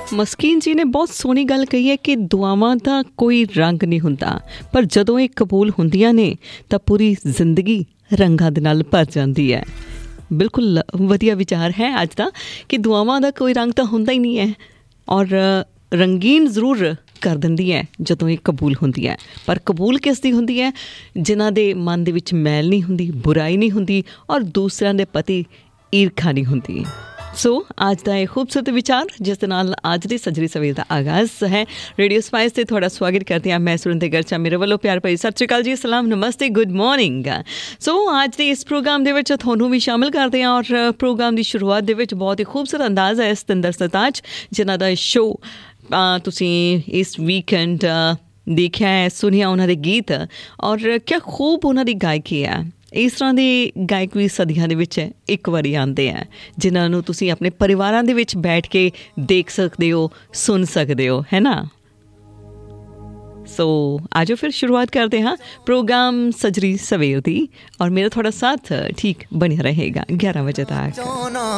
ਮਸਕੀਨ ਜੀ ਨੇ ਬਹੁਤ ਸੋਹਣੀ ਗੱਲ ਕਹੀ ਹੈ ਕਿ ਦੁਆਵਾਂ ਦਾ ਕੋਈ ਰੰਗ ਨਹੀਂ ਹੁੰਦਾ, ਪਰ ਜਦੋਂ ਇਹ ਕਬੂਲ ਹੁੰਦੀਆਂ ਨੇ ਤਾਂ ਪੂਰੀ ਜ਼ਿੰਦਗੀ ਰੰਗਾਂ ਦੇ ਨਾਲ ਭਰ ਜਾਂਦੀ ਹੈ। ਬਿਲਕੁਲ ਵਧੀਆ ਵਿਚਾਰ ਹੈ ਅੱਜ ਦਾ ਕਿ ਦੁਆਵਾਂ ਦਾ ਕੋਈ ਰੰਗ ਤਾਂ ਹੁੰਦਾ ਹੀ ਨਹੀਂ ਹੈ, ਔਰ ਰੰਗੀਨ ਜ਼ਰੂਰ ਕਰ ਦਿੰਦੀ ਹੈ ਜਦੋਂ ਇਹ ਕਬੂਲ ਹੁੰਦੀ ਹੈ। ਪਰ ਕਬੂਲ ਕਿਸ ਦੀ ਹੁੰਦੀ ਹੈ? ਜਿਨ੍ਹਾਂ ਦੇ ਮਨ ਦੇ ਵਿੱਚ ਮੈਲ ਨਹੀਂ ਹੁੰਦੀ, ਬੁਰਾਈ ਨਹੀਂ ਹੁੰਦੀ, ਔਰ ਦੂਸਰਿਆਂ ਦੇ ਪ੍ਰਤੀ ਈਰਖਾ ਨਹੀਂ ਹੁੰਦੀ। ਸੋ ਅੱਜ ਦਾ ਇਹ ਖੂਬਸੂਰਤ ਵਿਚਾਰ ਜਿਸ ਦੇ ਨਾਲ ਅੱਜ ਦੀ ਸੱਜਰੀ ਸਵੇਰ ਦਾ ਆਗਾਜ਼ ਹੈ। ਰੇਡੀਓ ਸਪਾਈਸ 'ਤੇ ਤੁਹਾਡਾ ਸਵਾਗਤ ਕਰਦੇ ਹਾਂ। ਮੈਂ ਸੁਰਿੰਦਰ ਗਰਚਾ, ਮੇਰੇ ਵੱਲੋਂ ਪਿਆਰ ਭਰੀ ਸਤਿ ਸ਼੍ਰੀ ਅਕਾਲ ਜੀ, ਸਲਾਮ, ਨਮਸਤੇ, ਗੁੱਡ ਮੋਰਨਿੰਗ। ਸੋ ਅੱਜ ਦੇ ਇਸ ਪ੍ਰੋਗਰਾਮ ਦੇ ਵਿੱਚ ਤੁਹਾਨੂੰ ਵੀ ਸ਼ਾਮਿਲ ਕਰਦੇ ਹਾਂ, ਔਰ ਪ੍ਰੋਗਰਾਮ ਦੀ ਸ਼ੁਰੂਆਤ ਦੇ ਵਿੱਚ ਬਹੁਤ ਹੀ ਖੂਬਸੂਰਤ ਅੰਦਾਜ਼ ਹੈ ਸਤਿੰਦਰ ਸਰਤਾਜ, ਜਿਨ੍ਹਾਂ ਦਾ ਸ਼ੋਅ ਤੁਸੀਂ ਇਸ ਵੀਕਐਂਡ ਦੇਖਿਆ ਹੈ, ਸੁਣਿਆ ਉਹਨਾਂ ਦੇ ਗੀਤ, ਔਰ ਕਿਆ ਖੂਬ ਉਹਨਾਂ ਦੀ ਗਾਇਕੀ ਹੈ। ਇਸ ਤਰ੍ਹਾਂ ਦੇ ਗਾਇਕ ਵੀ ਸਦੀਆਂ ਦੇ ਵਿੱਚ ਇੱਕ ਵਾਰੀ ਆਉਂਦੇ ਹੈ, ਜਿਨ੍ਹਾਂ ਨੂੰ ਤੁਸੀਂ ਆਪਣੇ ਪਰਿਵਾਰਾਂ ਦੇ ਵਿੱਚ ਬੈਠ ਕੇ ਦੇਖ ਸਕਦੇ ਹੋ, ਸੁਣ ਸਕਦੇ ਹੋ, ਹੈ ਨਾ। ਸੋ ਆਜੋ ਫਿਰ ਸ਼ੁਰੂਆਤ ਕਰਦੇ ਹਾਂ ਪ੍ਰੋਗਰਾਮ ਸੱਜਰੀ ਸਵੇਰ ਦੀ, ਔਰ ਮੇਰਾ ਥੋੜ੍ਹਾ ਸਾਥ ਠੀਕ ਬਣਿਆ ਰਹੇਗਾ 11 ਵਜੇ ਤੱਕ।